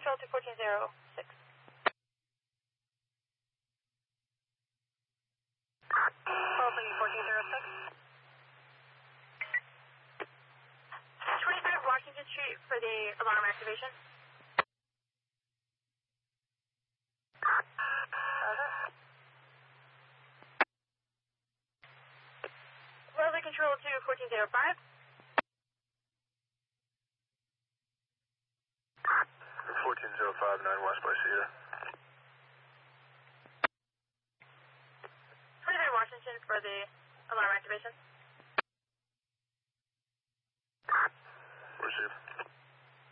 control to 1406. Copy 1406. 25 Washington Street for the alarm activation. Weather control to 1405. 1405, 9 West by Cedar. 25 Washington for the alarm activation.